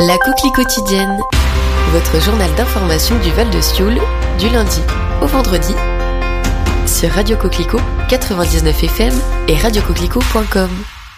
La Coquelie quotidienne, votre journal d'information du Val de Sioule, du lundi au vendredi, sur Radio Coquelicot 99 FM et radiocoquelicot.com.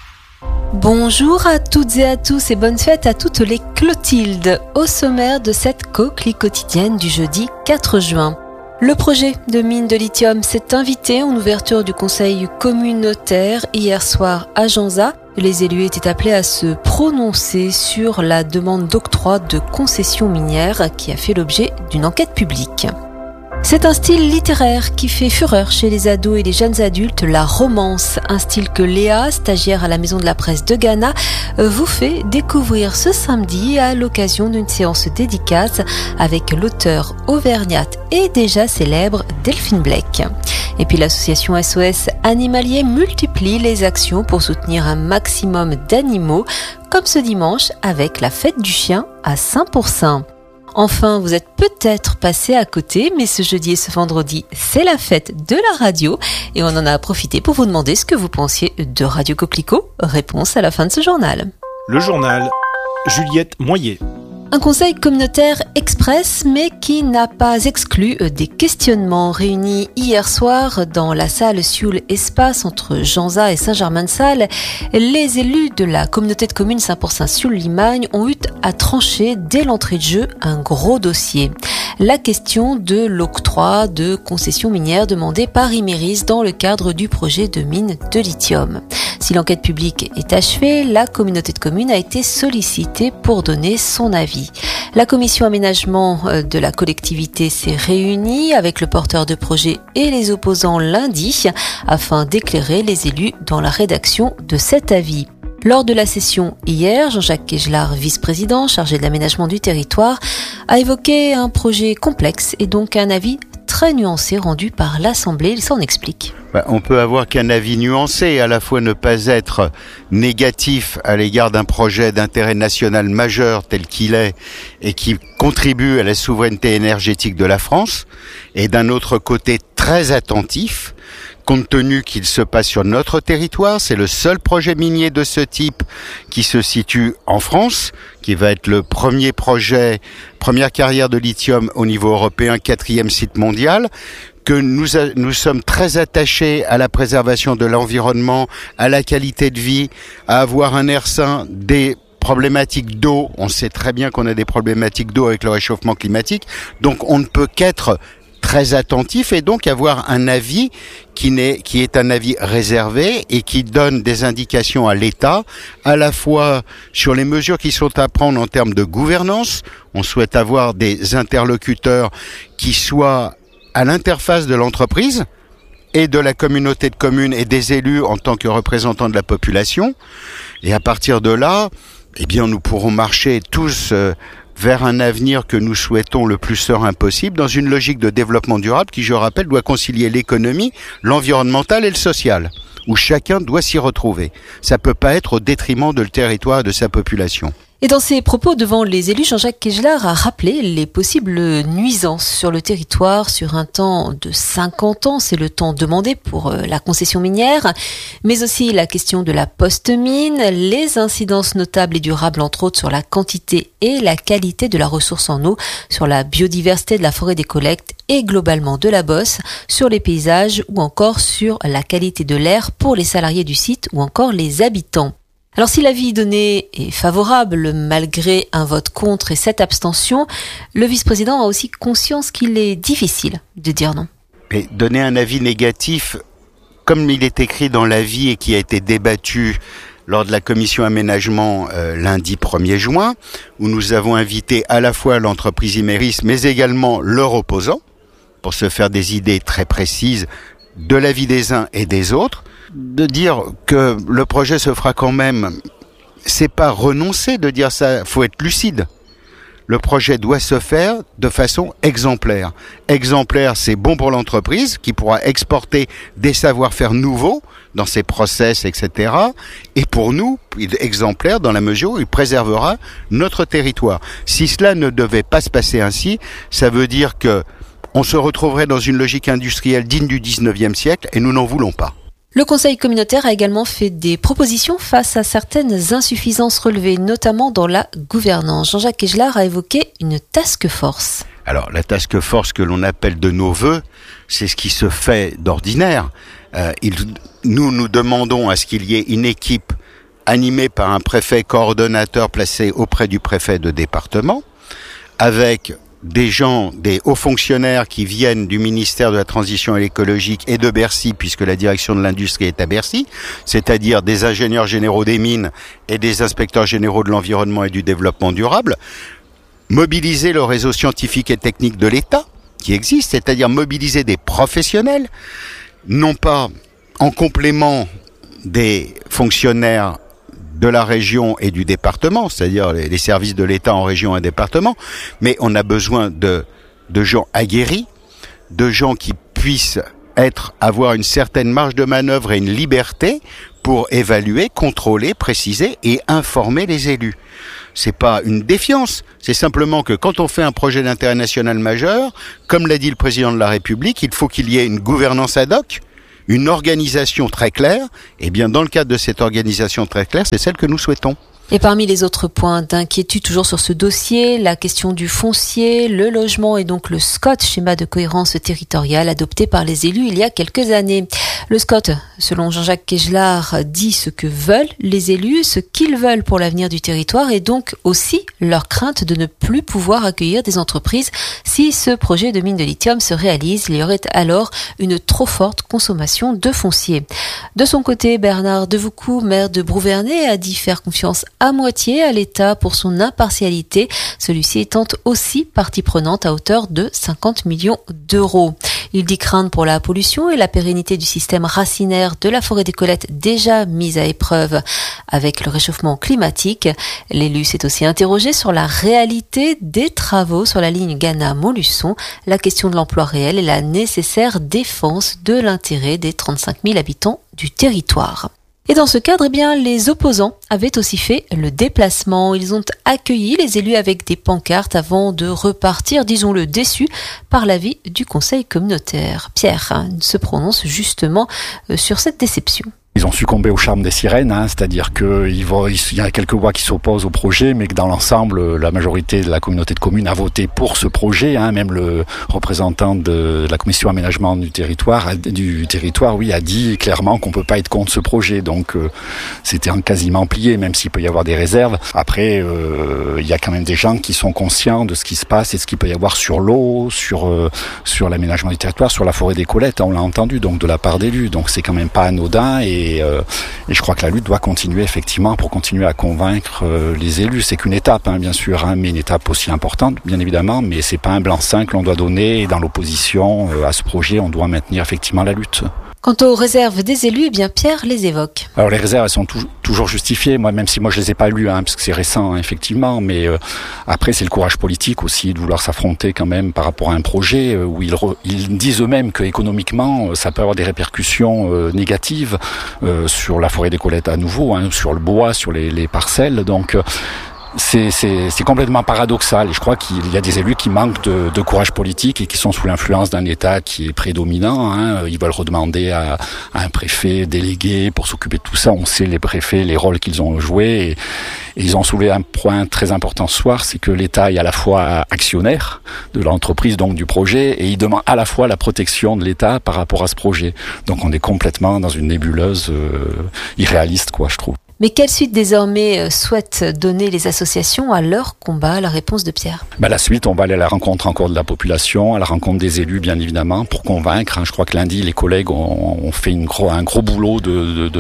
Bonjour à toutes et à tous et bonne fête à toutes les Clotildes au sommaire de cette Coquelie quotidienne du jeudi 4 juin. Le projet de mine de lithium s'est invité en ouverture du conseil communautaire hier soir à Janza. Les élus étaient appelés à se prononcer sur la demande d'octroi de concession minière qui a fait l'objet d'une enquête publique. C'est un style littéraire qui fait fureur chez les ados et les jeunes adultes, la romance, un style que Léa, stagiaire à la Maison de la Presse de Ghana, vous fait découvrir ce samedi à l'occasion d'une séance dédicace avec l'auteur auvergnate et déjà célèbre Delphine Blake. Et puis l'association SOS Animalier multiplie les actions pour soutenir un maximum d'animaux, comme ce dimanche avec la fête du chien à Saint-Pourçain. Enfin, vous êtes peut-être passé à côté, mais ce jeudi et ce vendredi, c'est la fête de la radio et on en a profité pour vous demander ce que vous pensiez de Radio Coquelicot. Réponse à la fin de ce journal. Le journal, Juliette Moyer. Un conseil communautaire express, mais qui n'a pas exclu des questionnements réunis hier soir dans la salle Sioule Espace entre Janza et Saint-Germain-de-Salles. Les élus de la communauté de communes Saint-Pourçain-Sioule-Limagne ont eu à trancher dès l'entrée de jeu un gros dossier. La question de l'octroi de concessions minières demandées par Imerys dans le cadre du projet de mine de lithium. Si l'enquête publique est achevée, la communauté de communes a été sollicitée pour donner son avis. La commission aménagement de la collectivité s'est réunie avec le porteur de projet et les opposants lundi afin d'éclairer les élus dans la rédaction de cet avis. Lors de la session hier, Jean-Jacques Kegelard, vice-président chargé de l'aménagement du territoire, a évoqué un projet complexe et donc un avis très nuancé rendu par l'Assemblée. Il s'en explique. On peut avoir qu'un avis nuancé, à la fois ne pas être négatif à l'égard d'un projet d'intérêt national majeur tel qu'il est et qui contribue à la souveraineté énergétique de la France, et d'un autre côté très attentif, compte tenu qu'il se passe sur notre territoire. C'est le seul projet minier de ce type qui se situe en France, qui va être le premier projet, première carrière de lithium au niveau européen, 4e site mondial, que nous sommes très attachés à la préservation de l'environnement, à la qualité de vie, à avoir un air sain, des problématiques d'eau. On sait très bien qu'on a des problématiques d'eau avec le réchauffement climatique, donc on ne peut qu'être très attentif et donc avoir un avis qui est un avis réservé et qui donne des indications à l'État, à la fois sur les mesures qui sont à prendre en termes de gouvernance. On souhaite avoir des interlocuteurs qui soient à l'interface de l'entreprise et de la communauté de communes et des élus en tant que représentants de la population. Et à partir de là, nous pourrons marcher tous vers un avenir que nous souhaitons le plus serein possible, dans une logique de développement durable qui, je rappelle, doit concilier l'économie, l'environnemental et le social, où chacun doit s'y retrouver. Ça peut pas être au détriment de le territoire et de sa population. Et dans ses propos devant les élus, Jean-Jacques Kegelard a rappelé les possibles nuisances sur le territoire sur un temps de 50 ans. C'est le temps demandé pour la concession minière, mais aussi la question de la post-mine, les incidences notables et durables, entre autres, sur la quantité et la qualité de la ressource en eau, sur la biodiversité de la forêt des collectes et globalement de la bosse, sur les paysages ou encore sur la qualité de l'air pour les salariés du site ou encore les habitants. Alors si l'avis donné est favorable malgré un vote contre et 7 abstentions, le vice-président a aussi conscience qu'il est difficile de dire non. Et donner un avis négatif, comme il est écrit dans l'avis et qui a été débattu lors de la commission aménagement lundi 1er juin, où nous avons invité à la fois l'entreprise Imerys, mais également leur opposant, pour se faire des idées très précises de l'avis des uns et des autres, de dire que le projet se fera quand même, c'est pas renoncer de dire ça, faut être lucide. Le projet doit se faire de façon exemplaire. Exemplaire, c'est bon pour l'entreprise qui pourra exporter des savoir-faire nouveaux dans ses process, etc. Et pour nous, exemplaire dans la mesure où il préservera notre territoire. Si cela ne devait pas se passer ainsi, ça veut dire que on se retrouverait dans une logique industrielle digne du 19e siècle et nous n'en voulons pas. Le Conseil communautaire a également fait des propositions face à certaines insuffisances relevées, notamment dans la gouvernance. Jean-Jacques Kegelard a évoqué une task force. Alors, la task force que l'on appelle de nos vœux, c'est ce qui se fait d'ordinaire. Nous demandons à ce qu'il y ait une équipe animée par un préfet coordonnateur placé auprès du préfet de département, avec des gens, des hauts fonctionnaires qui viennent du ministère de la Transition écologique et de Bercy, puisque la direction de l'industrie est à Bercy, c'est-à-dire des ingénieurs généraux des mines et des inspecteurs généraux de l'environnement et du développement durable, mobiliser le réseau scientifique et technique de l'État qui existe, c'est-à-dire mobiliser des professionnels, non pas en complément des fonctionnaires de la région et du département, c'est-à-dire les services de l'État en région et département, mais on a besoin de gens aguerris, de gens qui puissent avoir une certaine marge de manœuvre et une liberté pour évaluer, contrôler, préciser et informer les élus. C'est pas une défiance, c'est simplement que quand on fait un projet d'intérêt national majeur, comme l'a dit le président de la République, il faut qu'il y ait une gouvernance ad hoc, une organisation très claire, et bien dans le cadre de cette organisation très claire, c'est celle que nous souhaitons. Et parmi les autres points d'inquiétude toujours sur ce dossier, la question du foncier, le logement et donc le SCOT, schéma de cohérence territoriale adopté par les élus il y a quelques années. Le SCOT, selon Jean-Jacques Kegelard, dit ce que veulent les élus, ce qu'ils veulent pour l'avenir du territoire et donc aussi leur crainte de ne plus pouvoir accueillir des entreprises. Si ce projet de mine de lithium se réalise, il y aurait alors une trop forte consommation de foncier. De son côté, Bernard Devoucoux, maire de Brouvernay, a dit faire confiance à moitié à l'État pour son impartialité, celui-ci étant aussi partie prenante à hauteur de 50 millions d'euros. Il dit craindre pour la pollution et la pérennité du système racinaire de la forêt des Colettes déjà mise à épreuve avec le réchauffement climatique. L'élu s'est aussi interrogé sur la réalité des travaux sur la ligne Ghana-Montluçon, la question de l'emploi réel et la nécessaire défense de l'intérêt des 35 000 habitants du territoire. Et dans ce cadre, les opposants avaient aussi fait le déplacement. Ils ont accueilli les élus avec des pancartes avant de repartir, disons-le, déçus par l'avis du Conseil communautaire. Pierre se prononce justement sur cette déception. Ils ont succombé au charme des sirènes, c'est-à-dire qu'il y a quelques voix qui s'opposent au projet, mais que dans l'ensemble, la majorité de la communauté de communes a voté pour ce projet. Même le représentant de la commission aménagement du territoire, a dit clairement qu'on peut pas être contre ce projet. Donc c'était quasiment plié, même s'il peut y avoir des réserves. Après, il y a quand même des gens qui sont conscients de ce qui se passe et ce qu'il peut y avoir sur l'eau, sur l'aménagement du territoire, sur la forêt des Colettes. On l'a entendu, donc de la part d'élus. Donc c'est quand même pas anodin et je crois que la lutte doit continuer effectivement pour continuer à convaincre les élus. C'est qu'une étape, bien sûr, mais une étape aussi importante, bien évidemment, mais c'est pas un blanc-seing que l'on doit donner. Et dans l'opposition à ce projet, on doit maintenir effectivement la lutte. Quant aux réserves des élus, Pierre les évoque. Alors les réserves, elles sont toujours justifiées, même si je les ai pas lues, parce que c'est récent, effectivement, mais après c'est le courage politique aussi de vouloir s'affronter quand même par rapport à un projet où ils disent eux-mêmes que économiquement ça peut avoir des répercussions négatives sur la forêt des Colettes à nouveau, sur le bois, sur les parcelles, donc c'est complètement paradoxal et je crois qu'il y a des élus qui manquent de courage politique et qui sont sous l'influence d'un État qui est prédominant. Ils veulent redemander à un préfet délégué pour s'occuper de tout ça. On sait les préfets, les rôles qu'ils ont joués et ils ont soulevé un point très important ce soir, c'est que l'État est à la fois actionnaire de l'entreprise, donc du projet, et il demande à la fois la protection de l'État par rapport à ce projet. Donc on est complètement dans une nébuleuse irréaliste, je trouve. Mais quelle suite désormais souhaitent donner les associations à leur combat? La réponse de Pierre. La suite, on va aller à la rencontre encore de la population, à la rencontre des élus bien évidemment, pour convaincre. Je crois que lundi, les collègues ont fait un gros boulot de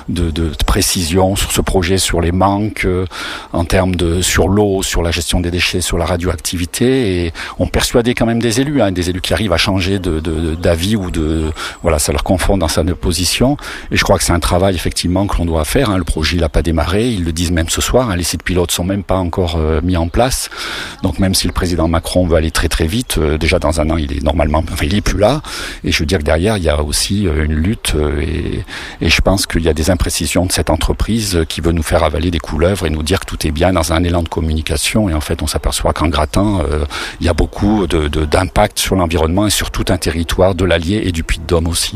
précision sur ce projet, sur les manques en termes sur l'eau, sur la gestion des déchets, sur la radioactivité, et on persuadait quand même des élus qui arrivent à changer d'avis ou ça leur confond dans sa position. Et je crois que c'est un travail effectivement que l'on doit faire. Le projet il n'a pas démarré, ils le disent même ce soir, les sites pilotes sont même pas encore mis en place. Donc même si le président Macron veut aller très très vite, déjà dans un an il est plus là. Et je veux dire que derrière il y a aussi une lutte et je pense qu'il y a des imprécisions de cette entreprise qui veut nous faire avaler des couleuvres et nous dire que tout est bien dans un élan de communication. Et en fait on s'aperçoit qu'en grattant il y a beaucoup d'impact sur l'environnement et sur tout un territoire de l'Allier et du Puy-de-Dôme aussi. Oui.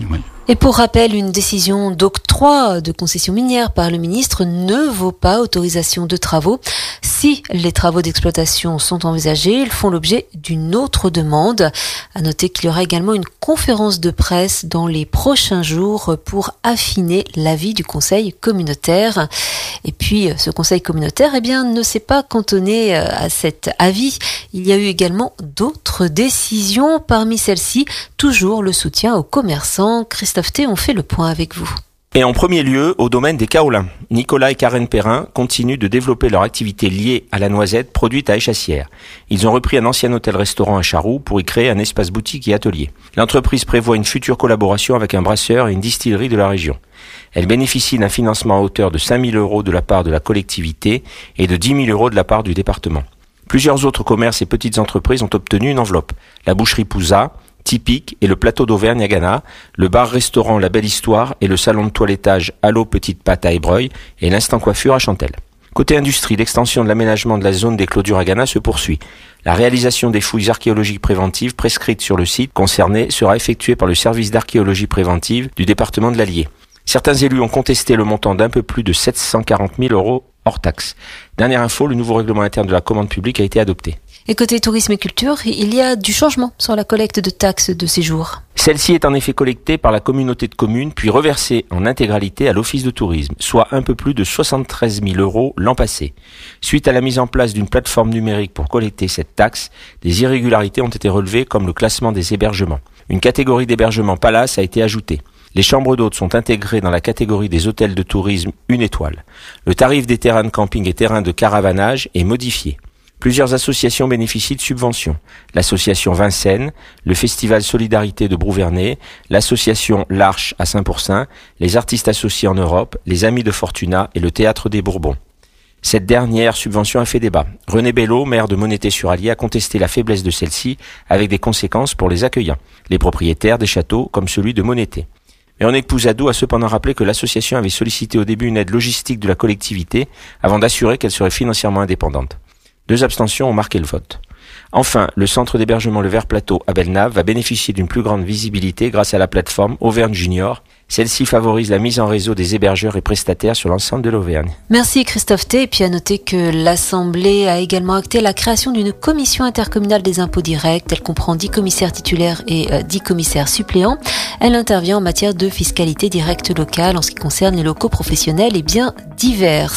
Et pour rappel, une décision d'octroi de concession minière par le ministre ne vaut pas autorisation de travaux. Si les travaux d'exploitation sont envisagés, ils font l'objet d'une autre demande. À noter qu'il y aura également une conférence de presse dans les prochains jours pour affiner l'avis du conseil communautaire. Et puis, ce conseil communautaire, ne s'est pas cantonné à cet avis. Il y a eu également d'autres décisions. Parmi celles-ci, toujours le soutien aux commerçants. Christophe T, on fait le point avec vous. Et en premier lieu, au domaine des kaolins. Nicolas et Karen Perrin continuent de développer leur activité liée à la noisette produite à Échassières. Ils ont repris un ancien hôtel-restaurant à Charroux pour y créer un espace boutique et atelier. L'entreprise prévoit une future collaboration avec un brasseur et une distillerie de la région. Elle bénéficie d'un financement à hauteur de 5 000 € de la part de la collectivité et de 10 000 € de la part du département. Plusieurs autres commerces et petites entreprises ont obtenu une enveloppe. La boucherie Pouza, Typique et le plateau d'Auvergne à Ghana, le bar-restaurant La Belle Histoire et le salon de toilettage Allo Petite Pâte à Ébreuil et l'instant coiffure à Chantelle. Côté industrie, l'extension de l'aménagement de la zone des clôtures à Ghana se poursuit. La réalisation des fouilles archéologiques préventives prescrites sur le site concerné sera effectuée par le service d'archéologie préventive du département de l'Allier. Certains élus ont contesté le montant d'un peu plus de 740 000 € hors taxe. Dernière info, le nouveau règlement interne de la commande publique a été adopté. Et côté tourisme et culture, il y a du changement sur la collecte de taxes de séjour. Celle-ci est en effet collectée par la communauté de communes puis reversée en intégralité à l'office de tourisme, soit un peu plus de 73 000 € l'an passé. Suite à la mise en place d'une plateforme numérique pour collecter cette taxe, des irrégularités ont été relevées comme le classement des hébergements. Une catégorie d'hébergement Palace a été ajoutée. Les chambres d'hôtes sont intégrées dans la catégorie des hôtels de tourisme 1 étoile. Le tarif des terrains de camping et terrains de caravanage est modifié. Plusieurs associations bénéficient de subventions. L'association Vincennes, le Festival Solidarité de Brouvernet, l'association L'Arche à Saint-Pourçain, les artistes associés en Europe, les Amis de Fortuna et le Théâtre des Bourbons. Cette dernière subvention a fait débat. René Bello, maire de Monété-sur-Allier, a contesté la faiblesse de celle-ci avec des conséquences pour les accueillants, les propriétaires des châteaux comme celui de Monété. Véronique Pouzadou a cependant rappelé que l'association avait sollicité au début une aide logistique de la collectivité avant d'assurer qu'elle serait financièrement indépendante. 2 abstentions ont marqué le vote. Enfin, le centre d'hébergement Le Vert Plateau à Bellenave va bénéficier d'une plus grande visibilité grâce à la plateforme Auvergne Junior. Celle-ci favorise la mise en réseau des hébergeurs et prestataires sur l'ensemble de l'Auvergne. Merci Christophe T. Et puis à noter que l'Assemblée a également acté la création d'une commission intercommunale des impôts directs. Elle comprend 10 commissaires titulaires et 10 commissaires suppléants. Elle intervient en matière de fiscalité directe locale en ce qui concerne les locaux professionnels et biens divers.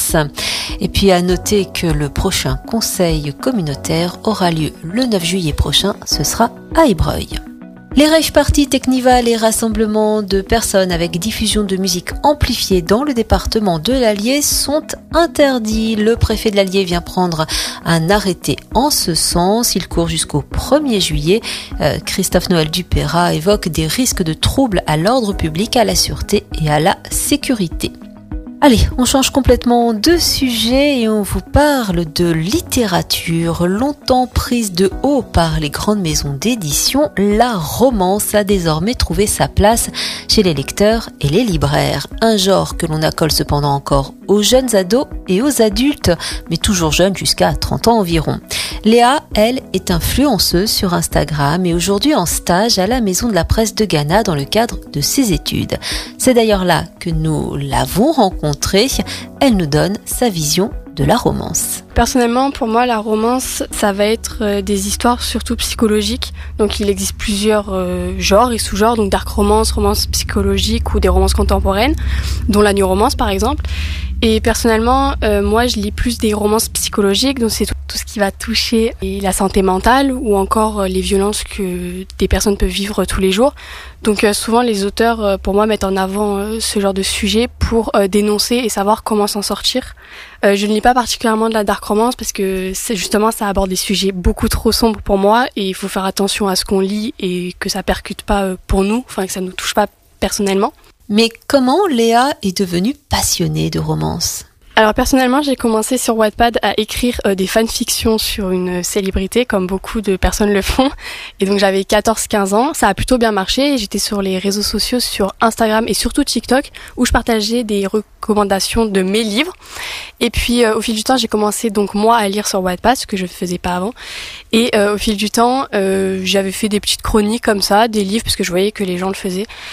Et puis à noter que le prochain conseil communautaire aura lieu le 9 juillet prochain. Ce sera à Ébreuil. Les rave parties, technivals et rassemblements de personnes avec diffusion de musique amplifiée dans le département de l'Allier sont interdits. Le préfet de l'Allier vient prendre un arrêté en ce sens. Il court jusqu'au 1er juillet. Christophe Noël Dupéra évoque des risques de troubles à l'ordre public, à la sûreté et à la sécurité. Allez, on change complètement de sujet et on vous parle de littérature. Longtemps prise de haut par les grandes maisons d'édition, la romance a désormais trouvé sa place chez les lecteurs et les libraires. Un genre que l'on accole cependant encore aux jeunes ados et aux adultes, mais toujours jeunes jusqu'à 30 ans environ. Léa, elle, est influenceuse sur Instagram et aujourd'hui en stage à la Maison de la Presse de Ghana dans le cadre de ses études. C'est d'ailleurs là que nous l'avons rencontrée. Elle nous donne sa vision de la romance. Personnellement, pour moi, la romance, ça va être des histoires surtout psychologiques. Donc il existe plusieurs genres et sous-genres, donc dark romance, romance psychologique ou des romances contemporaines, dont la new romance par exemple. Et personnellement, moi je lis plus des romances psychologiques, donc c'est tout ce qui va toucher la santé mentale ou encore les violences que des personnes peuvent vivre tous les jours. Donc souvent les auteurs, pour moi, mettent en avant ce genre de sujet pour dénoncer et savoir comment s'en sortir. Je ne lis pas particulièrement de la dark romance parce que justement ça aborde des sujets beaucoup trop sombres pour moi et il faut faire attention à ce qu'on lit et que ça percute pas pour nous, enfin que ça nous touche pas personnellement. Mais comment Léa est devenue passionnée de romance ? Alors personnellement, j'ai commencé sur Wattpad à écrire des fanfictions sur une célébrité, comme beaucoup de personnes le font. Et donc j'avais 14-15 ans, ça a plutôt bien marché. Et j'étais sur les réseaux sociaux, sur Instagram et surtout TikTok, où je partageais des recommandations de mes livres. Et puis au fil du temps, j'ai commencé donc moi à lire sur Wattpad, ce que je ne faisais pas avant. Et au fil du temps, j'avais fait des petites chroniques comme ça, des livres, parce que je voyais que les gens le faisaient.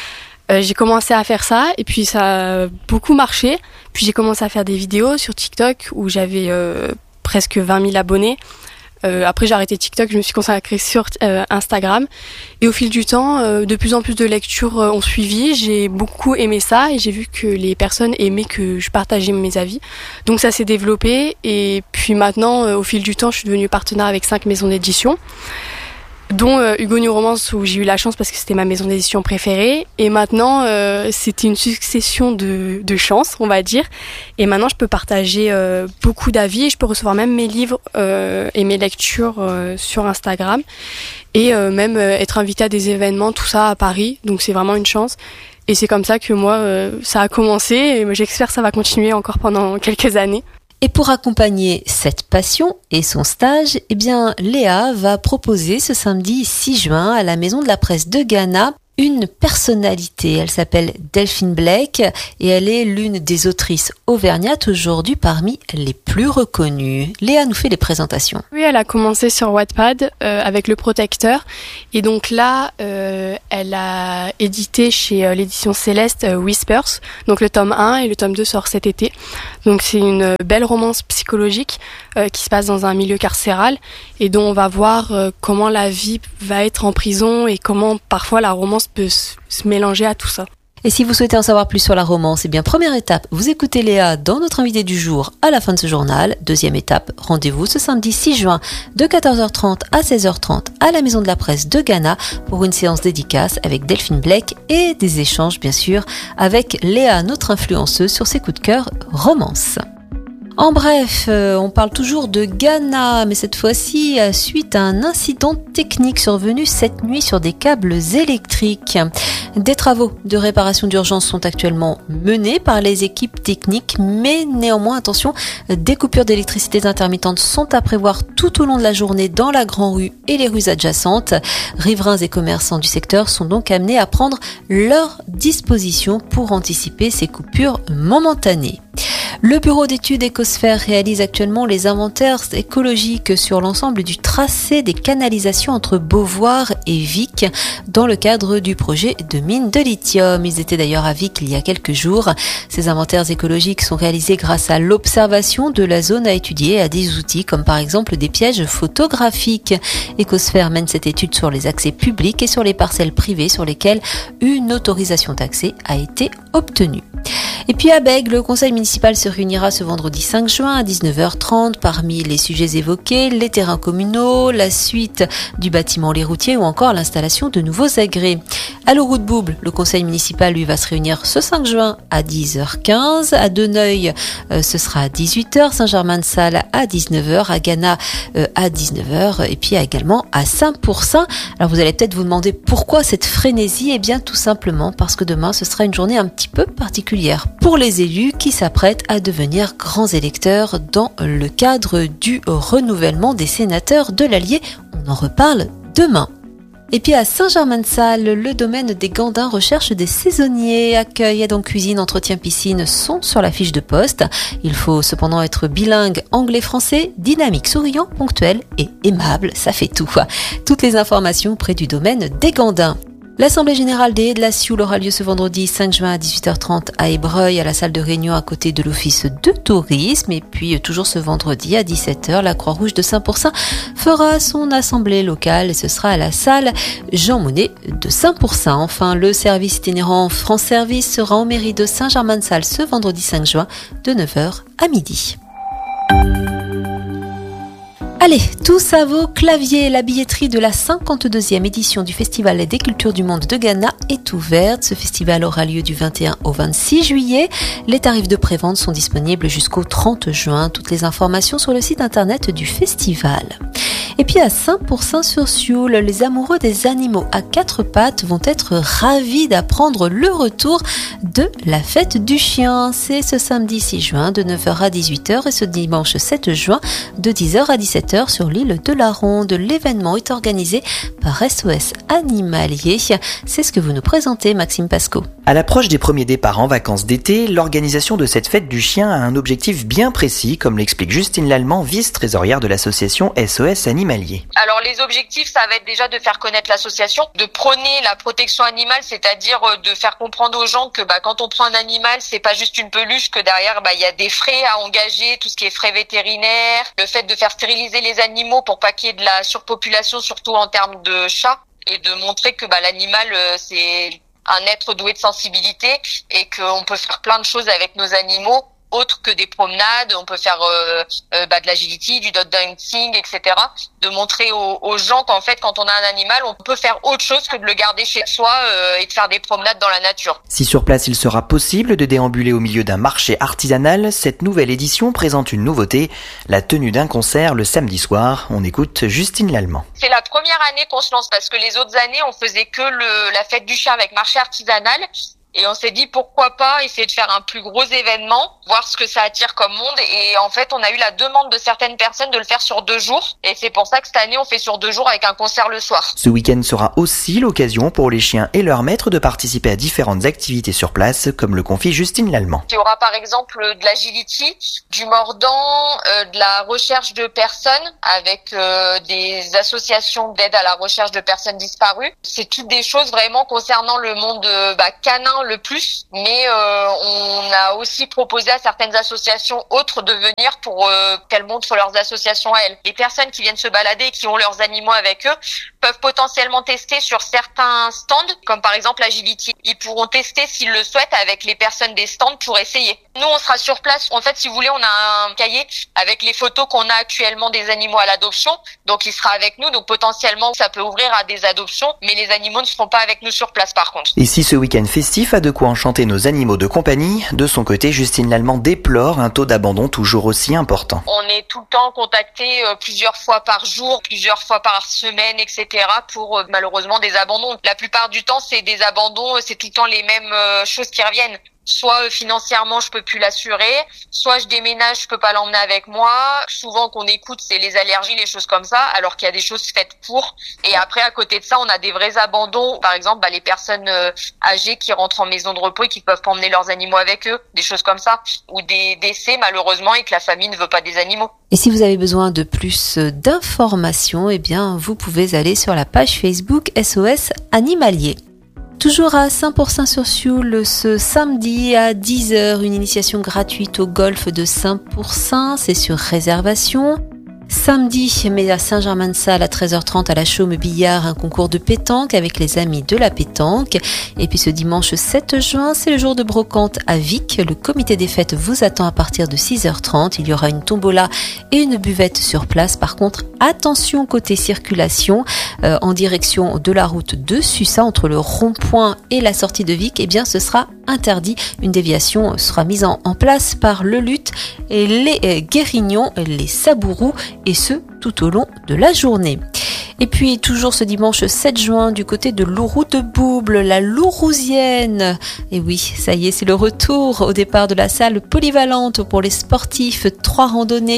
J'ai commencé à faire ça et puis ça a beaucoup marché. Puis j'ai commencé à faire des vidéos sur TikTok où j'avais presque 20 000 abonnés. Après j'ai arrêté TikTok, je me suis consacrée sur Instagram. Et au fil du temps, de plus en plus de lectures ont suivi. J'ai beaucoup aimé ça et j'ai vu que les personnes aimaient que je partageais mes avis. Donc ça s'est développé et puis maintenant, au fil du temps, je suis devenue partenaire avec 5 maisons d'édition, dont Hugo New Romance, où j'ai eu la chance parce que c'était ma maison d'édition préférée. Et maintenant, c'était une succession de chances, on va dire. Et maintenant, je peux partager beaucoup d'avis et je peux recevoir même mes livres et mes lectures sur Instagram. Et même être invitée à des événements, tout ça à Paris. Donc c'est vraiment une chance. Et c'est comme ça que moi, ça a commencé. Et j'espère que ça va continuer encore pendant quelques années. Et pour accompagner cette passion et son stage, Léa va proposer ce samedi 6 juin à la Maison de la Presse de Ghana une personnalité. Elle s'appelle Delphine Blake et elle est l'une des autrices auvergnates aujourd'hui parmi les plus reconnues. Léa nous fait les présentations. Oui, elle a commencé sur Wattpad avec Le Protecteur et donc là, elle a édité chez l'édition Céleste Whispers, donc le tome 1 et le tome 2 sort cet été. Donc c'est une belle romance psychologique qui se passe dans un milieu carcéral et dont on va voir comment la vie va être en prison et comment parfois la romance peut se mélanger à tout ça. Et si vous souhaitez en savoir plus sur la romance, première étape, vous écoutez Léa dans notre invité du jour à la fin de ce journal. Deuxième étape, rendez-vous ce samedi 6 juin de 14h30 à 16h30 à la Maison de la Presse de Ghana pour une séance dédicace avec Delphine Blake et des échanges bien sûr avec Léa, notre influenceuse sur ses coups de cœur romance. En bref, on parle toujours de Ghana, mais cette fois-ci suite à un incident technique survenu cette nuit sur des câbles électriques. Des travaux de réparation d'urgence sont actuellement menés par les équipes techniques, mais néanmoins, attention, des coupures d'électricité intermittentes sont à prévoir tout au long de la journée dans la Grand Rue et les rues adjacentes. Riverains et commerçants du secteur sont donc amenés à prendre leurs dispositions pour anticiper ces coupures momentanées. Le bureau d'études Écosphère réalise actuellement les inventaires écologiques sur l'ensemble du tracé des canalisations entre Beauvoir et Vic dans le cadre du projet de mine de lithium. Ils étaient d'ailleurs à Vic il y a quelques jours. Ces inventaires écologiques sont réalisés grâce à l'observation de la zone à étudier et à des outils comme par exemple des pièges photographiques. Écosphère mène cette étude sur les accès publics et sur les parcelles privées sur lesquelles une autorisation d'accès a été obtenue. Et puis à Bègue, le conseil municipal se réunira ce vendredi 5 juin à 19h30. Parmi les sujets évoqués, les terrains communaux, la suite du bâtiment Les Routiers ou encore l'installation de nouveaux agrès. À Louroux-de-Bouble, le conseil municipal lui va se réunir ce 5 juin à 10h15. À Deneuil, ce sera à 18h. Saint-Germain-de-Salles à 19h. À Ghana à 19h. Et puis également à Saint-Pourçain. Alors vous allez peut-être vous demander pourquoi cette frénésie. Eh bien tout simplement parce que demain ce sera une journée un petit peu particulière pour les élus qui s'apprêtent à devenir grands électeurs dans le cadre du renouvellement des sénateurs de l'Allier. On en reparle demain. Et puis à Saint-Germain-de-Salles, le domaine des Gandins recherche des saisonniers. Accueil, aide en cuisine, entretien piscine sont sur la fiche de poste. Il faut cependant être bilingue anglais-français, dynamique, souriant, ponctuel et aimable. Ça fait tout. Toutes les informations près du domaine des Gandins. L'Assemblée générale des Haies de la Sioule aura lieu ce vendredi 5 juin à 18h30 à Ébreuil, à la salle de réunion à côté de l'Office de tourisme. Et puis toujours ce vendredi à 17h, la Croix-Rouge de Saint-Pourçain fera son assemblée locale et ce sera à la salle Jean Monnet de Saint-Pourçain. Enfin, le service itinérant France Service sera en mairie de Saint-Germain-de-Salles ce vendredi 5 juin de 9h à midi. Allez, tous à vos claviers. La billetterie de la 52e édition du Festival des Cultures du Monde de Ghana est ouverte. Ce festival aura lieu du 21 au 26 juillet. Les tarifs de prévente sont disponibles jusqu'au 30 juin. Toutes les informations sur le site internet du festival. Et puis à Saint-Pourçain-sur-Sioule, les amoureux des animaux à quatre pattes vont être ravis d'apprendre le retour de la fête du chien. C'est ce samedi 6 juin de 9h à 18h et ce dimanche 7 juin de 10h à 17h sur l'île de la Ronde. L'événement est organisé par SOS Animalier. C'est ce que vous nous présentez, Maxime Pasco. À l'approche des premiers départs en vacances d'été, l'organisation de cette fête du chien a un objectif bien précis, comme l'explique Justine Lallemand, vice-trésorière de l'association SOS Animalier. animalier. Alors les objectifs, ça va être déjà de faire connaître l'association, de prôner la protection animale, c'est-à-dire de faire comprendre aux gens que quand on prend un animal, c'est pas juste une peluche, que derrière il y a des frais à engager, tout ce qui est frais vétérinaires, le fait de faire stériliser les animaux pour pas qu'il y ait de la surpopulation, surtout en termes de chats, et de montrer que l'animal c'est un être doué de sensibilité et qu'on peut faire plein de choses avec nos animaux autres que des promenades. On peut faire de l'agility, du dog dancing, etc. De montrer aux gens qu'en fait, quand on a un animal, on peut faire autre chose que de le garder chez soi et de faire des promenades dans la nature. Si sur place il sera possible de déambuler au milieu d'un marché artisanal, cette nouvelle édition présente une nouveauté, la tenue d'un concert le samedi soir. On écoute Justine Lallemand. C'est la première année qu'on se lance parce que les autres années, on faisait que la fête du chien avec marché artisanal. Et on s'est dit pourquoi pas essayer de faire un plus gros événement, voir ce que ça attire comme monde. Et en fait, on a eu la demande de certaines personnes de le faire sur 2 jours. Et c'est pour ça que cette année, on fait sur 2 jours avec un concert le soir. Ce week-end sera aussi l'occasion pour les chiens et leurs maîtres de participer à différentes activités sur place, comme le confie Justine Lallemand. Il y aura par exemple de l'agility, du mordant, de la recherche de personnes avec des associations d'aide à la recherche de personnes disparues. C'est toutes des choses vraiment concernant le monde canin le plus, mais on a aussi proposé à certaines associations autres de venir pour qu'elles montrent leurs associations à elles. Les personnes qui viennent se balader et qui ont leurs animaux avec eux peuvent potentiellement tester sur certains stands, comme par exemple Agility. Ils pourront tester s'ils le souhaitent avec les personnes des stands pour essayer. Nous, on sera sur place. En fait, si vous voulez, on a un cahier avec les photos qu'on a actuellement des animaux à l'adoption. Donc, il sera avec nous. Donc, potentiellement, ça peut ouvrir à des adoptions, mais les animaux ne seront pas avec nous sur place par contre. Et si ce week-end festif a de quoi enchanter nos animaux de compagnie, de son côté, Justine Lallemand déplore un taux d'abandon toujours aussi important. On est tout le temps contacté plusieurs fois par jour, plusieurs fois par semaine, etc. pour malheureusement des abandons. La plupart du temps, c'est des abandons, c'est tout le temps les mêmes choses qui reviennent. Soit financièrement je peux plus l'assurer, soit je déménage, je peux pas l'emmener avec moi. Souvent qu'on écoute c'est les allergies, les choses comme ça, alors qu'il y a des choses faites pour. Et après à côté de ça on a des vrais abandons, par exemple les personnes âgées qui rentrent en maison de repos et qui peuvent pas emmener leurs animaux avec eux, des choses comme ça, ou des décès malheureusement et que la famille ne veut pas des animaux. Et si vous avez besoin de plus d'informations, vous pouvez aller sur la page Facebook SOS Animalier. Toujours à Saint-Pourçain-sur-Sioule, ce samedi à 10h, une initiation gratuite au golf de Saint-Pourçain, c'est sur réservation. Samedi, mais à Saint-Germain-de-Salles à 13h30 à la Chaume-Billard, un concours de pétanque avec les amis de la pétanque. Et puis ce dimanche 7 juin, c'est le jour de brocante à Vic. Le comité des fêtes vous attend à partir de 6h30. Il y aura une tombola et une buvette sur place. Par contre, attention côté circulation, en direction de la route de Sussa, entre le rond-point et la sortie de Vic, ce sera interdit. Une déviation sera mise en place par le luth et les guérignons, les sabourous, et ce tout au long de la journée. Et puis toujours ce dimanche 7 juin du côté de Louroux de Bouble, la Lourousienne. Et oui, ça y est, c'est le retour au départ de la salle polyvalente pour les sportifs. 3 randonnées,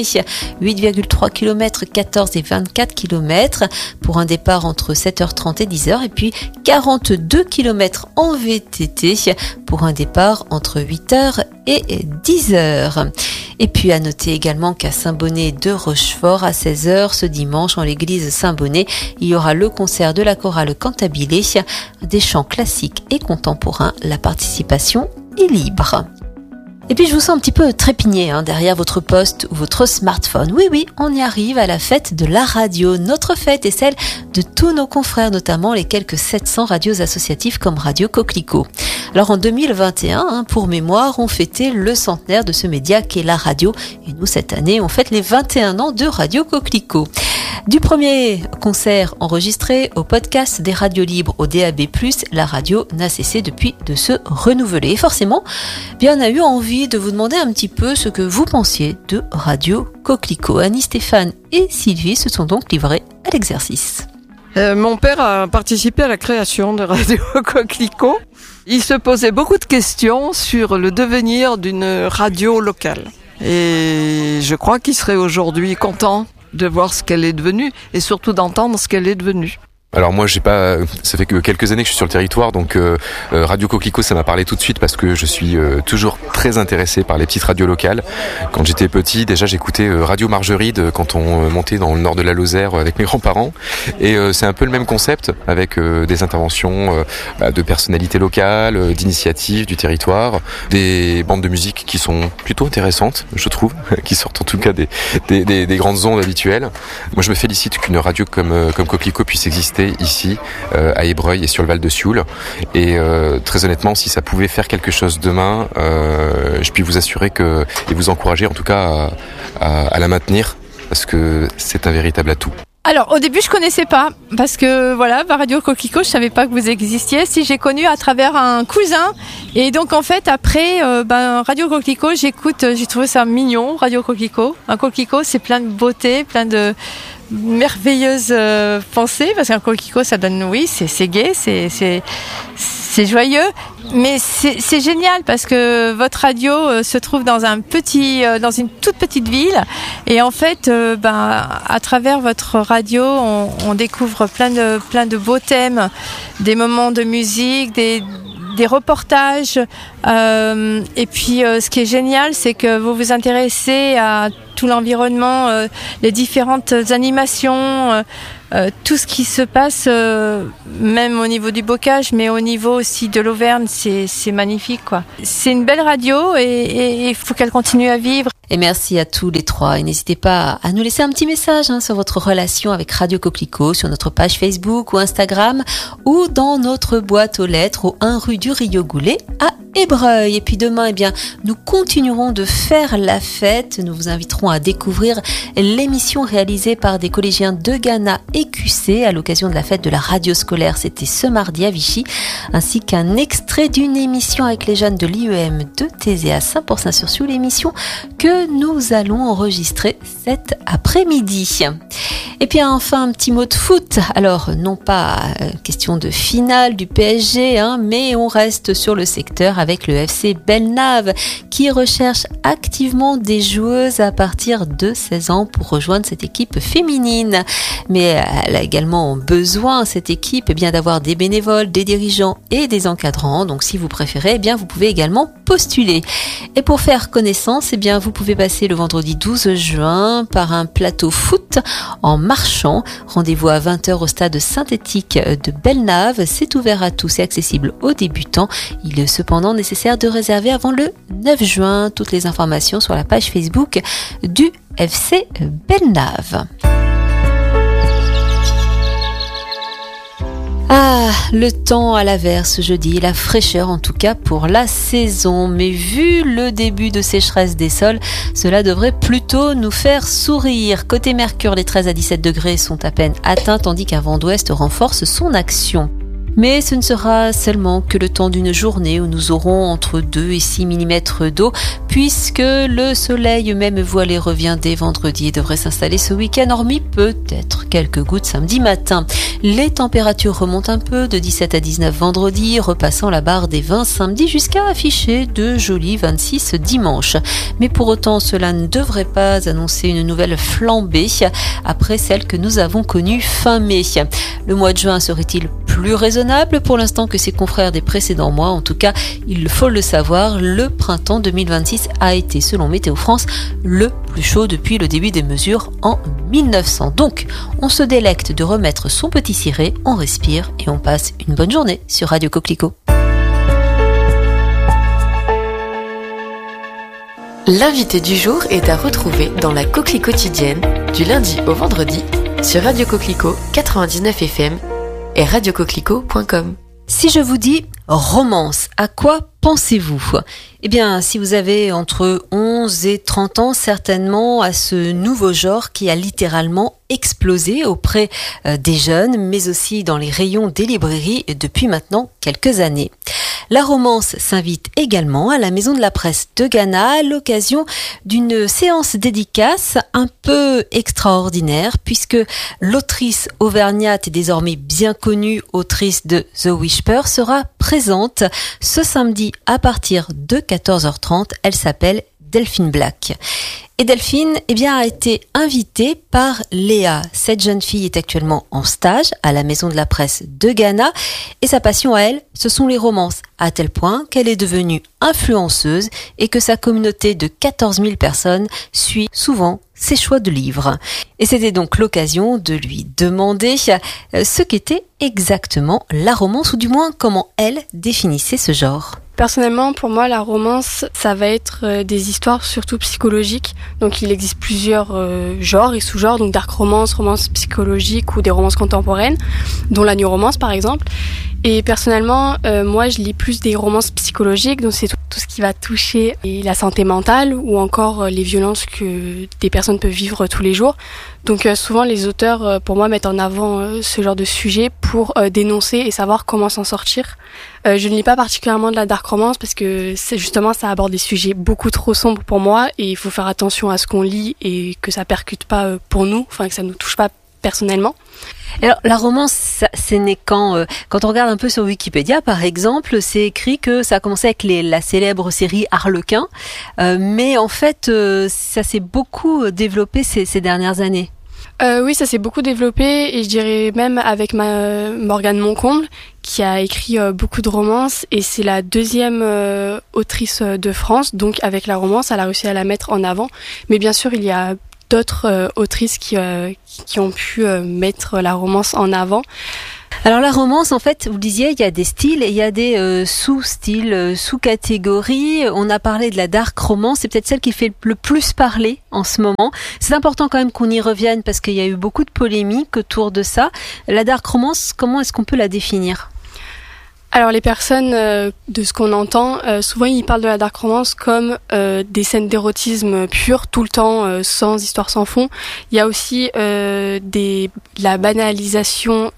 8,3 km, 14 et 24 km pour un départ entre 7h30 et 10h. Et puis 42 km en VTT pour un départ entre 8h et 10h. Et puis à noter également qu'à Saint-Bonnet de Rochefort, à 16h ce dimanche en l'église Saint-Bonnet, il y aura le concert de la chorale Cantabile, des chants classiques et contemporains. La participation est libre. Et puis je vous sens un petit peu trépigné derrière votre poste ou votre smartphone. Oui, on y arrive à la fête de la radio. Notre fête est celle de tous nos confrères, notamment les quelques 700 radios associatives comme Radio Coquelicot. Alors en 2021, pour mémoire, on fêtait le centenaire de ce média qu'est la radio. Et nous, cette année, on fête les 21 ans de Radio Coquelicot. Du premier concert enregistré au podcast des radios libres au DAB+, la radio n'a cessé depuis de se renouveler. Et forcément, on a eu envie de vous demander un petit peu ce que vous pensiez de Radio Coquelicot. Annie, Stéphane et Sylvie se sont donc livrés à l'exercice. Mon père a participé à la création de Radio Coquelicot. Il se posait beaucoup de questions sur le devenir d'une radio locale. Et je crois qu'il serait aujourd'hui content de voir ce qu'elle est devenue et surtout d'entendre ce qu'elle est devenue. Alors moi ça fait que quelques années que je suis sur le territoire, donc Radio Coquelicot ça m'a parlé tout de suite parce que je suis toujours très intéressé par les petites radios locales. Quand j'étais petit, déjà j'écoutais Radio Margeride quand on montait dans le nord de la Lozère avec mes grands-parents, et c'est un peu le même concept avec des interventions de personnalités locales, d'initiatives du territoire, des bandes de musique qui sont plutôt intéressantes, je trouve, qui sortent en tout cas des grandes ondes habituelles. Moi je me félicite qu'une radio comme Coquelicot puisse exister ici à Ébreuil et sur le Val de Sioule, et très honnêtement si ça pouvait faire quelque chose demain, je puis vous assurer et vous encourager en tout cas à la maintenir, parce que c'est un véritable atout. Alors au début je connaissais pas, parce que voilà, Radio Coquelicot, je savais pas que vous existiez. Si, j'ai connu à travers un cousin, et donc en fait après Radio Coquelicot, j'ai trouvé ça mignon. Radio Coquelicot, un coquelicot c'est plein de beauté, plein de merveilleuses pensées, parce qu'un coquelicot ça donne, oui, c'est gai, c'est joyeux, mais c'est génial parce que votre radio se trouve dans une toute petite ville, et en fait à travers votre radio on découvre plein de beaux thèmes, des moments de musique, des reportages, et puis ce qui est génial, c'est que vous vous intéressez à tout l'environnement, les différentes animations, tout ce qui se passe, même au niveau du bocage, mais au niveau aussi de l'Auvergne, c'est magnifique, quoi. C'est une belle radio, et il faut qu'elle continue à vivre. Et merci à tous les trois. Et n'hésitez pas à nous laisser un petit message sur votre relation avec Radio Coquelicot sur notre page Facebook ou Instagram, ou dans notre boîte aux lettres au 1 rue du Rio Goulet à Ébreuil. Et puis demain, nous continuerons de faire la fête. Nous vous inviterons à découvrir l'émission réalisée par des collégiens de Ghana et QC à l'occasion de la fête de la radio scolaire. C'était ce mardi à Vichy, ainsi qu'un extrait d'une émission avec les jeunes de l'IEM de Thésée à Saint-Pourçain-sur-Sioule, l'émission que nous allons enregistrer cet après-midi. Et puis enfin un petit mot de foot. Alors non pas question de finale du PSG, mais on reste sur le secteur avec le FC Bellenave qui recherche activement des joueuses à partir de 16 ans pour rejoindre cette équipe féminine. Mais elle a également besoin, cette équipe, d'avoir des bénévoles, des dirigeants et des encadrants. Donc si vous préférez, vous pouvez également postuler. Et pour faire connaissance, vous pouvez passer le vendredi 12 juin par un plateau foot en marchant. Rendez-vous à 20h au stade synthétique de Bellenave. C'est ouvert à tous et accessible aux débutants. Il est cependant nécessaire de réserver avant le 9 juin. Toutes les informations sur la page Facebook du FC Bellenave. Ah, le temps à l'averse ce jeudi, la fraîcheur en tout cas pour la saison. Mais vu le début de sécheresse des sols, cela devrait plutôt nous faire sourire. Côté Mercure, les 13 à 17 degrés sont à peine atteints, tandis qu'un vent d'ouest renforce son action. Mais ce ne sera seulement que le temps d'une journée où nous aurons entre 2 et 6 mm d'eau, puisque le soleil même voilé revient dès vendredi et devrait s'installer ce week-end, hormis peut-être quelques gouttes samedi matin. Les températures remontent un peu, de 17 à 19 vendredi, repassant la barre des 20 samedi jusqu'à afficher de jolis 26 dimanche. Mais pour autant, cela ne devrait pas annoncer une nouvelle flambée après celle que nous avons connue fin mai. Le mois de juin serait-il plus raisonnable pour l'instant que ses confrères des précédents mois? En tout cas, il faut le savoir, le printemps 2026 a été, selon Météo France, le plus chaud depuis le début des mesures en 1900. Donc, on se délecte de remettre son petit ciré, on respire et on passe une bonne journée sur Radio Coquelicot. L'invité du jour est à retrouver dans la Coquelicot quotidienne du lundi au vendredi sur Radio Coquelicot 99 FM et radiocoquelicot.com. Si je vous dis romance, à quoi pensez-vous? Si vous avez entre 11 et 30 ans, certainement à ce nouveau genre qui a littéralement explosé auprès des jeunes, mais aussi dans les rayons des librairies depuis maintenant quelques années. La romance s'invite également à la Maison de la Presse de Ghana à l'occasion d'une séance dédicace un peu extraordinaire, puisque l'autrice auvergnate et désormais bien connue autrice de The Whisper sera présente ce samedi à partir de 14h30. Elle s'appelle Delphine Black. Et Delphine, a été invitée par Léa. Cette jeune fille est actuellement en stage à la Maison de la Presse de Ghana et sa passion à elle, ce sont les romances, à tel point qu'elle est devenue influenceuse et que sa communauté de 14 000 personnes suit souvent ses choix de livres. Et c'était donc l'occasion de lui demander ce qu'était exactement la romance, ou du moins comment elle définissait ce genre. Personnellement, pour moi, la romance, ça va être des histoires surtout psychologiques. Donc, il existe plusieurs genres et sous-genres, donc dark romance, romance psychologique ou des romances contemporaines, dont la new romance par exemple. Et personnellement, moi, je lis plus des romances psychologiques, donc c'est tout ce qui va toucher la santé mentale ou encore les violences que des personnes peuvent vivre tous les jours. Donc souvent, les auteurs, pour moi, mettent en avant ce genre de sujet pour dénoncer et savoir comment s'en sortir. Je ne lis pas particulièrement de la dark romance parce que justement, ça aborde des sujets beaucoup trop sombres pour moi et il faut faire attention à ce qu'on lit et que ça percute pas pour nous, enfin que ça nous touche pas personnellement. Alors, la romance, c'est né quand on regarde un peu sur Wikipédia, par exemple, c'est écrit que ça a commencé avec la célèbre série Harlequin, mais en fait, ça s'est beaucoup développé ces dernières années. Oui, ça s'est beaucoup développé et je dirais même avec Morgane Moncomble qui a écrit beaucoup de romances et c'est la deuxième autrice de France, donc avec la romance, elle a réussi à la mettre en avant. Mais bien sûr, il y a d'autres autrices qui ont pu mettre la romance en avant. Alors la romance, en fait, vous le disiez, il y a des styles et il y a des sous-styles, sous-catégories. On a parlé de la dark romance, c'est peut-être celle qui fait le plus parler en ce moment. C'est important quand même qu'on y revienne parce qu'il y a eu beaucoup de polémiques autour de ça. La dark romance, comment est-ce qu'on peut la définir ? Alors les personnes, de ce qu'on entend, souvent ils parlent de la dark romance comme des scènes d'érotisme pur, tout le temps, sans histoire, sans fond. Il y a aussi la banalisation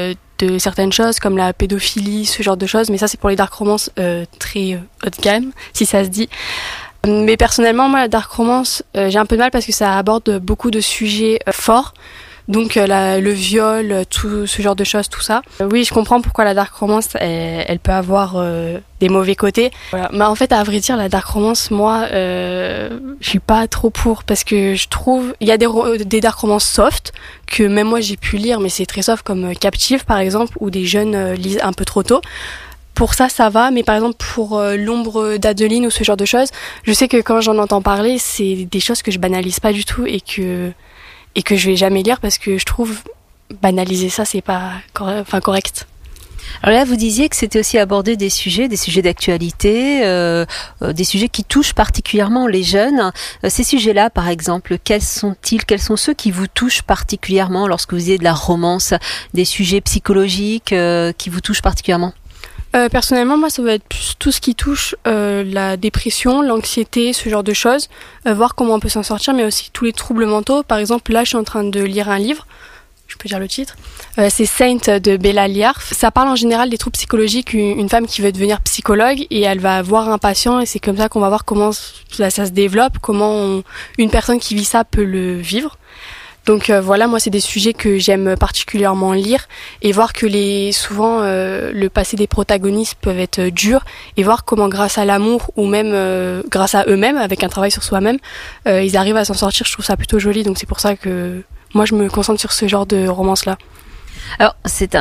de certaines choses comme la pédophilie, ce genre de choses, mais ça c'est pour les dark romances très haut de gamme, si ça se dit. Mais personnellement, moi la dark romance, j'ai un peu de mal parce que ça aborde beaucoup de sujets forts. Donc le viol, tout ce genre de choses, tout ça. Oui, je comprends pourquoi la dark romance, elle peut avoir des mauvais côtés. Voilà. Mais en fait, à vrai dire, la dark romance, moi, je suis pas trop pour parce que je trouve il y a des dark romances soft que même moi j'ai pu lire, mais c'est très soft comme Captive par exemple, où des jeunes lisent un peu trop tôt. Pour ça va, mais par exemple pour l'ombre d'Adeline ou ce genre de choses, je sais que quand j'en entends parler, c'est des choses que je banalise pas du tout et que je vais jamais lire parce que je trouve banaliser ça c'est pas correct. Alors là, vous disiez que c'était aussi aborder des sujets d'actualité, des sujets qui touchent particulièrement les jeunes. Ces sujets-là, par exemple, quels sont-ils ? Quels sont ceux qui vous touchent particulièrement lorsque vous disiez de la romance, des sujets psychologiques qui vous touchent particulièrement ? Personnellement, moi, ça va être plus tout ce qui touche la dépression, l'anxiété, ce genre de choses. Voir comment on peut s'en sortir, mais aussi tous les troubles mentaux. Par exemple, là, je suis en train de lire un livre. Je peux dire le titre. C'est Saint de Bella Liarf. Ça parle en général des troubles psychologiques. Une femme qui veut devenir psychologue et elle va voir un patient et c'est comme ça qu'on va voir comment ça se développe, comment une personne qui vit ça peut le vivre. Donc voilà, moi c'est des sujets que j'aime particulièrement lire et voir que souvent le passé des protagonistes peuvent être durs et voir comment grâce à l'amour ou même grâce à eux-mêmes, avec un travail sur soi-même, ils arrivent à s'en sortir. Je trouve ça plutôt joli, donc c'est pour ça que moi je me concentre sur ce genre de romance-là. Alors, c'est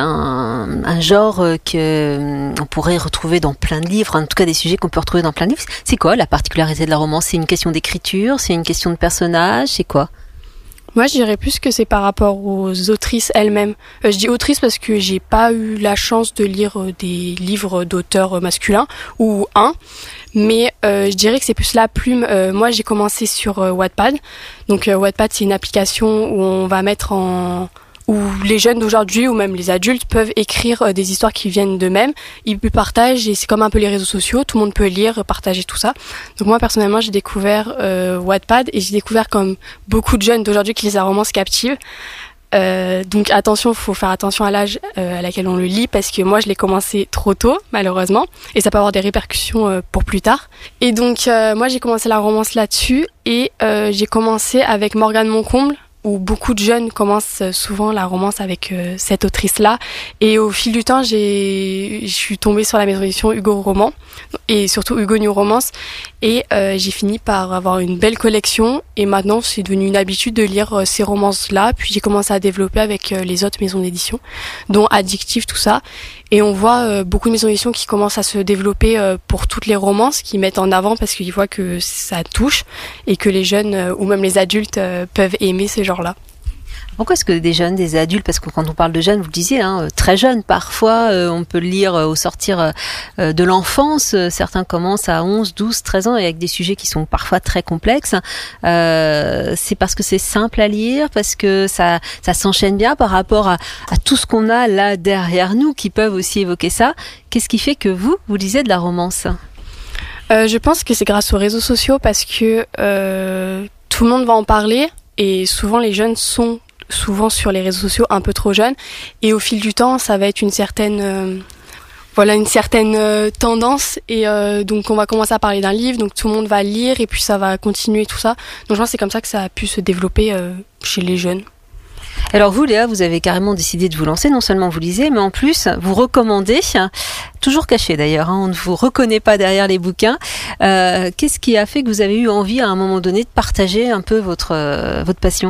un genre que on pourrait retrouver dans plein de livres, en tout cas des sujets qu'on peut retrouver dans plein de livres. C'est quoi la particularité de la romance ? C'est une question d'écriture ? C'est une question de personnage ? C'est quoi ? Moi, je dirais plus que c'est par rapport aux autrices elles-mêmes. Je dis autrices parce que j'ai pas eu la chance de lire des livres d'auteurs masculins, ou mais je dirais que c'est plus la plume. Moi, j'ai commencé sur Wattpad. Donc Wattpad, c'est une application où on va mettre où les jeunes d'aujourd'hui ou même les adultes peuvent écrire des histoires qui viennent d'eux-mêmes. Ils partagent et c'est comme un peu les réseaux sociaux, tout le monde peut lire, partager tout ça. Donc moi personnellement j'ai découvert Wattpad et j'ai découvert comme beaucoup de jeunes d'aujourd'hui qui lisent la romance Captive. Donc attention, faut faire attention à l'âge à laquelle on le lit parce que moi je l'ai commencé trop tôt malheureusement et ça peut avoir des répercussions pour plus tard. Et donc moi j'ai commencé la romance là-dessus et j'ai commencé avec Morgane Moncomble. où beaucoup de jeunes commencent souvent la romance avec cette autrice-là. Et au fil du temps, je suis tombée sur la maison d'édition Hugo Roman et surtout Hugo New Romance. Et j'ai fini par avoir une belle collection. Et maintenant, c'est devenu une habitude de lire ces romances-là. Puis j'ai commencé à développer avec les autres maisons d'édition, dont Addictive, tout ça. Et on voit beaucoup de maisons d'édition qui commencent à se développer pour toutes les romances, qui mettent en avant parce qu'ils voient que ça touche et que les jeunes ou même les adultes peuvent aimer ce genre-là. Pourquoi est-ce que des jeunes, des adultes, parce que quand on parle de jeunes, vous le disiez, très jeunes parfois, on peut le lire au sortir de l'enfance, certains commencent à 11, 12, 13 ans et avec des sujets qui sont parfois très complexes. C'est parce que c'est simple à lire, parce que ça s'enchaîne bien par rapport à tout ce qu'on a là derrière nous qui peuvent aussi évoquer ça. Qu'est-ce qui fait que vous lisez de la romance ? Je pense que c'est grâce aux réseaux sociaux parce que tout le monde va en parler et souvent les jeunes sont souvent sur les réseaux sociaux un peu trop jeunes et au fil du temps ça va être une certaine tendance et donc on va commencer à parler d'un livre, donc tout le monde va lire et puis ça va continuer tout ça. Donc je pense que c'est comme ça que ça a pu se développer chez les jeunes. Alors vous Léa, vous avez carrément décidé de vous lancer, non seulement vous lisez, mais en plus vous recommandez, toujours caché d'ailleurs, on ne vous reconnaît pas derrière les bouquins. Qu'est-ce qui a fait que vous avez eu envie à un moment donné de partager un peu votre passion ?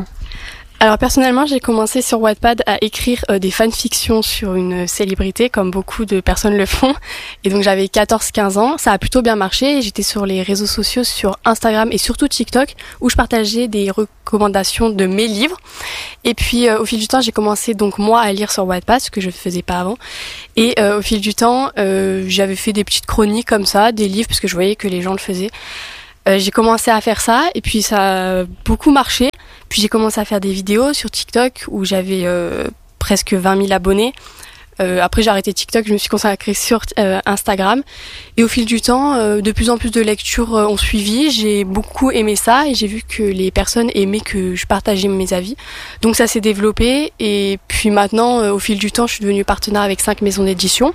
Alors personnellement, j'ai commencé sur Wattpad à écrire des fanfictions sur une célébrité, comme beaucoup de personnes le font. Et donc j'avais 14-15 ans, ça a plutôt bien marché. Et j'étais sur les réseaux sociaux, sur Instagram et surtout TikTok, où je partageais des recommandations de mes livres. Et puis au fil du temps, j'ai commencé donc moi à lire sur Wattpad, ce que je ne faisais pas avant. Et au fil du temps, j'avais fait des petites chroniques comme ça, des livres, parce que je voyais que les gens le faisaient. J'ai commencé à faire ça et puis ça a beaucoup marché. Puis j'ai commencé à faire des vidéos sur TikTok où j'avais presque 20 000 abonnés. Après j'ai arrêté TikTok, je me suis consacrée sur Instagram. Et au fil du temps, de plus en plus de lectures ont suivi. J'ai beaucoup aimé ça et j'ai vu que les personnes aimaient que je partageais mes avis. Donc ça s'est développé et puis maintenant, au fil du temps, je suis devenue partenaire avec 5 maisons d'édition,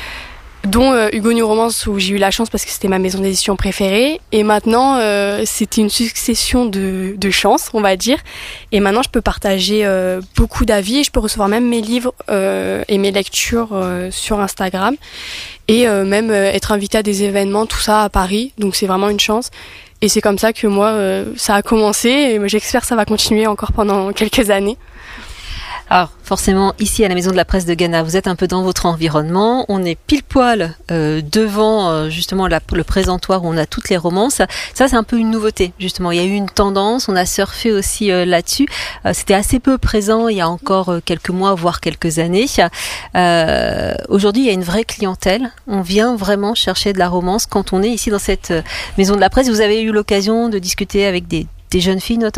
dont Hugo New Romance où j'ai eu la chance parce que c'était ma maison d'édition préférée et maintenant c'était une succession de chances on va dire et maintenant je peux partager beaucoup d'avis et je peux recevoir même mes livres et mes lectures sur Instagram et même être invitée à des événements, tout ça à Paris, donc c'est vraiment une chance et c'est comme ça que moi ça a commencé et j'espère que ça va continuer encore pendant quelques années. Alors forcément, ici à la Maison de la Presse de Ghana, vous êtes un peu dans votre environnement. On est pile poil devant justement le présentoir où on a toutes les romances. Ça, c'est un peu une nouveauté, justement. Il y a eu une tendance, on a surfé aussi là-dessus. C'était assez peu présent il y a encore quelques mois, voire quelques années. Aujourd'hui, il y a une vraie clientèle. On vient vraiment chercher de la romance quand on est ici dans cette Maison de la Presse. Vous avez eu l'occasion de discuter avec des jeunes filles notamment ?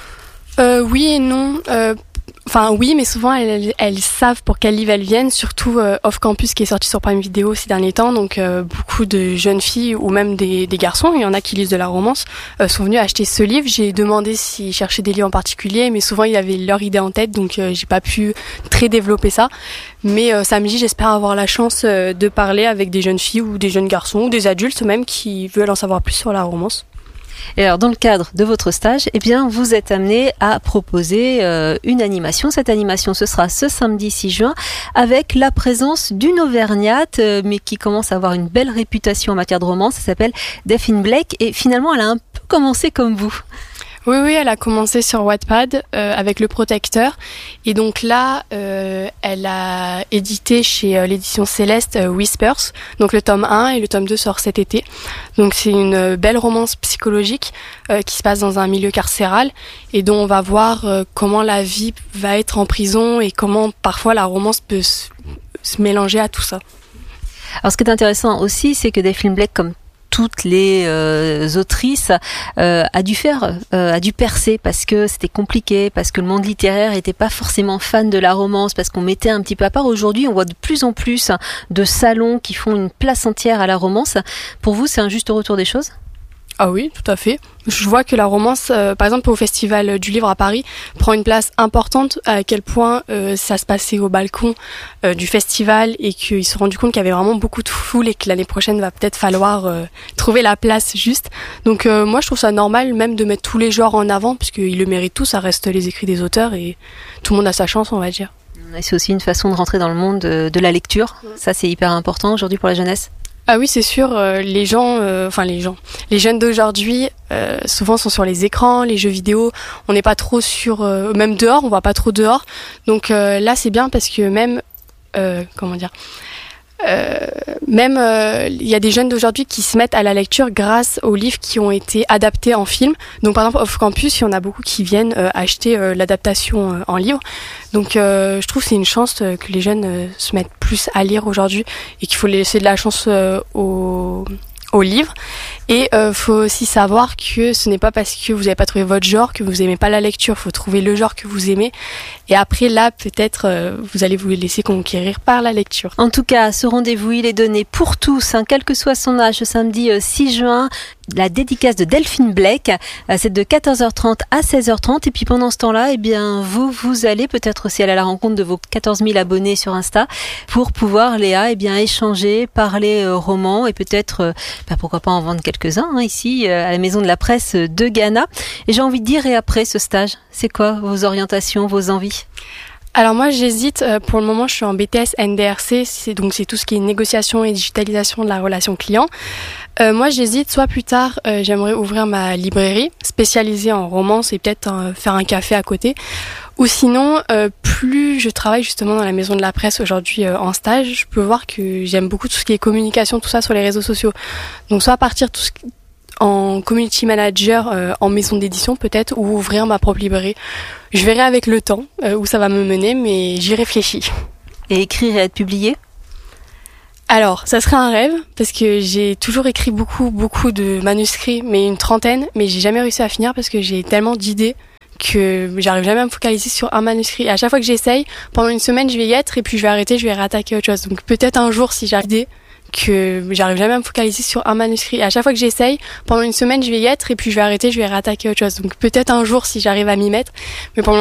Oui et non. Enfin oui, mais souvent elles savent pour quel livre elles viennent, surtout Off Campus qui est sorti sur Prime Video ces derniers temps, donc beaucoup de jeunes filles ou même des garçons, il y en a qui lisent de la romance, sont venus acheter ce livre. J'ai demandé s'ils cherchaient des livres en particulier, mais souvent ils avaient leur idée en tête, donc j'ai pas pu très développer ça. Mais samedi, j'espère avoir la chance de parler avec des jeunes filles ou des jeunes garçons ou des adultes même qui veulent en savoir plus sur la romance. Et alors, dans le cadre de votre stage, eh bien, vous êtes amené à proposer une animation. Cette animation, ce sera ce samedi 6 juin avec la présence d'une Auvergnate, mais qui commence à avoir une belle réputation en matière de romance. Ça s'appelle Delphine Blake et finalement, elle a un peu commencé comme vous. Oui, elle a commencé sur Wattpad avec Le Protecteur et donc là, elle a édité chez l'édition Céleste Whispers, donc le tome 1 et le tome 2 sort cet été. Donc c'est une belle romance psychologique qui se passe dans un milieu carcéral et dont on va voir comment la vie va être en prison et comment parfois la romance peut se mélanger à tout ça. Alors ce qui est intéressant aussi, c'est que Delphine Blake, comme toutes les autrices, a dû percer parce que c'était compliqué, parce que le monde littéraire était pas forcément fan de la romance, parce qu'on mettait un petit peu à part. Aujourd'hui, on voit de plus en plus de salons qui font une place entière à la romance. Pour vous, c'est un juste retour des choses ? Ah oui, tout à fait. Je vois que la romance, par exemple au Festival du Livre à Paris, prend une place importante, à quel point ça se passait au balcon du festival et qu'ils se sont rendus compte qu'il y avait vraiment beaucoup de foule et que l'année prochaine va peut-être falloir trouver la place juste. Donc moi je trouve ça normal même de mettre tous les genres en avant, puisqu'ils le méritent tous, ça reste les écrits des auteurs et tout le monde a sa chance, on va dire. Et c'est aussi une façon de rentrer dans le monde de la lecture. Ça c'est hyper important aujourd'hui pour la jeunesse. Ah oui, c'est sûr, les jeunes d'aujourd'hui souvent sont sur les écrans, les jeux vidéo, on n'est pas trop sur, même dehors, on va pas trop dehors. Donc là c'est bien parce que même, il y a des jeunes d'aujourd'hui qui se mettent à la lecture grâce aux livres qui ont été adaptés en film. Donc par exemple Off Campus, il y en a beaucoup qui viennent acheter l'adaptation en livre. Donc je trouve que c'est une chance que les jeunes se mettent plus à lire aujourd'hui et qu'il faut laisser de la chance aux livres. Et faut aussi savoir que ce n'est pas parce que vous n'avez pas trouvé votre genre que vous aimez pas la lecture. Faut trouver le genre que vous aimez. Et après là, peut-être vous allez vous laisser conquérir par la lecture. En tout cas, ce rendez-vous, il est donné pour tous, quel que soit son âge, ce samedi 6 juin. La dédicace de Delphine Blake, c'est de 14h30 à 16h30. Et puis pendant ce temps-là, eh bien, vous allez peut-être aussi aller à la rencontre de vos 14 000 abonnés sur Insta pour pouvoir, Léa, eh bien, échanger, parler romans et peut-être, pourquoi pas en vendre quelques-uns ici à la Maison de la Presse de Ghana. Et j'ai envie de dire, et après ce stage, c'est quoi vos orientations, vos envies ? Alors moi j'hésite, pour le moment je suis en BTS NDRC, c'est tout ce qui est négociation et digitalisation de la relation client. Moi j'hésite, soit plus tard j'aimerais ouvrir ma librairie spécialisée en romance et peut-être faire un café à côté. Ou sinon, plus je travaille justement dans la Maison de la Presse aujourd'hui en stage, je peux voir que j'aime beaucoup tout ce qui est communication, tout ça sur les réseaux sociaux. Donc soit partir en community manager en maison d'édition peut-être, ou ouvrir ma propre librairie. Je verrai avec le temps où ça va me mener, mais j'y réfléchis. Et écrire et être publié ? Alors, ça serait un rêve, parce que j'ai toujours écrit beaucoup de manuscrits, mais une trentaine, mais j'ai jamais réussi à finir parce que j'ai tellement d'idées que j'arrive jamais à me focaliser sur un manuscrit. Et à chaque fois que j'essaye, pendant une semaine, je vais y être et puis je vais arrêter, je vais réattaquer autre chose. Donc peut-être un jour, si j'arrive que j'arrive jamais à me focaliser sur un manuscrit. Et à chaque fois que j'essaye, pendant une semaine, je vais y être et puis je vais arrêter, je vais réattaquer autre chose. Donc peut-être un jour, si j'arrive à m'y mettre. Mais pour